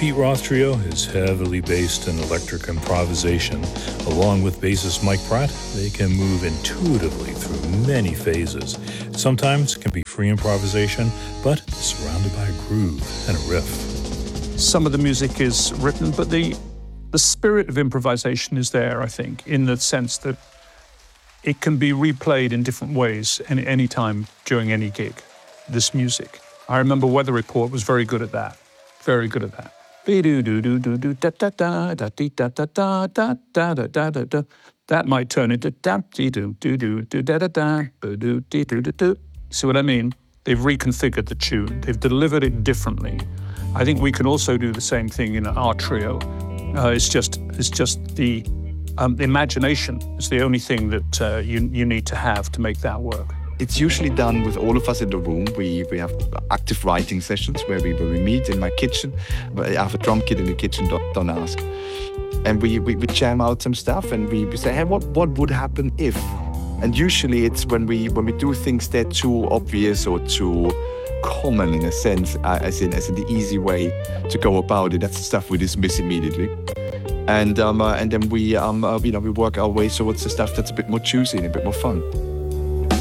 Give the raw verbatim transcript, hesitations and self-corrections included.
Pete Roth Trio is heavily based in electric improvisation. Along with bassist Mike Pratt, they can move intuitively through many phases. Sometimes it can be free improvisation, but surrounded by a groove and a riff. Some of the music is written, but the the spirit of improvisation is there, I think, in the sense that it can be replayed in different ways any, any time during any gig, this music. I remember Weather Report was very good at that, very good at that. That might turn into see what I mean? They've reconfigured the tune. They've delivered it differently. I think we can also do the same thing in our trio. Uh, it's just it's just the um, imagination is the only thing that uh, you you need to have to make that work. It's usually done with all of us in the room. We we have active writing sessions where we where we meet in my kitchen. I have a drum kit in the kitchen. Don't, don't ask. And we, we we jam out some stuff, and we, we say, hey, what what would happen if? And usually it's when we when we do things that are too obvious or too common in a sense, uh, as in as in the easy way to go about it. That's the stuff we dismiss immediately, and um uh, and then we um uh, you know we work our way towards the stuff that's a bit more juicy and a bit more fun.